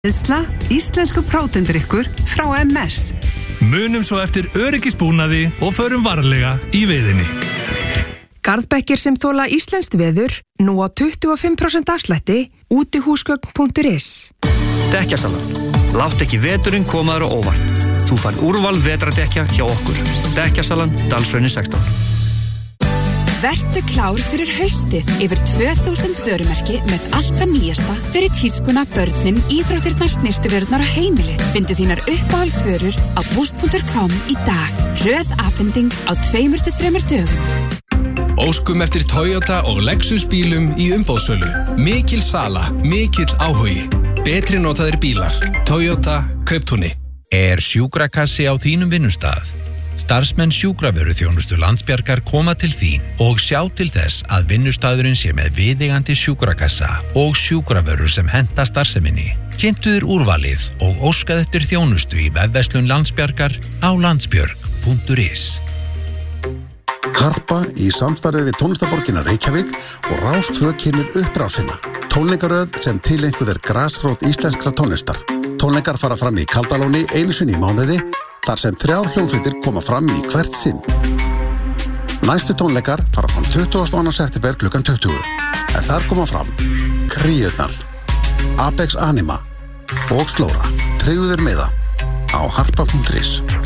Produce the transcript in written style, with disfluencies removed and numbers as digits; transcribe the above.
Eðsla, íslensku prótendrykkur frá MS. Munum svo eftir öryggisbúnaði og förum varlega í veiðinni. Garðbekkir sem þola íslenskt veður, nú á 25% afslætti, útihúsgögn.is. Dekkjasalan. Látt ekki veturinn komaður á óvart. Þú færð úrval vetrardekja hjá okkur. Dekkjasalan, Dalshrauni 16. Vertu klár fyrir haustið yfir 2000 vörumerki með allt það nýjasta fyrir tískuna, börnin, íþróttirnar, snyrtivörurnar og heimilið. Findu þínar uppáhaldsvörur á boost.com í dag. Hröð afhending á 2-3 dögum. Óskum eftir Toyota og Lexus bílum í umboðssölu. Mikil sala, mikill áhugi. Betri notaðir bílar. Toyota Kauptúni. Sjúkrakassi á þínum vinnustað? Starfsmenn sjúkravöruþjónustu Landsbjargar koma til þín og sjá til þess að vinnustaðurinn sé með viðeigandi sjúkrakassa og sjúkravörur sem henta starfseminni. Kynntu þér úrvalið og óskað eftir þjónustu í vefverslun Landsbjargar á landsbjörg.is. Harpa í samstarfi við tónlistarborgina Reykjavík og Rás 2 kynnir upprásina. Tónleikaröð sem tileinkuð grasrót íslenskra tónlistar. Tónleikar fara fram í Kaldalóni einu sinni í mánuði, þar sem 3 hljómsveitir koma fram í hvert sinn. Næstu tónleikar fara fram 22. september klukkan 20. En þar koma fram Kríurnar, Apex Anima og Slóra. Tryggðu þér miða á harpa.is.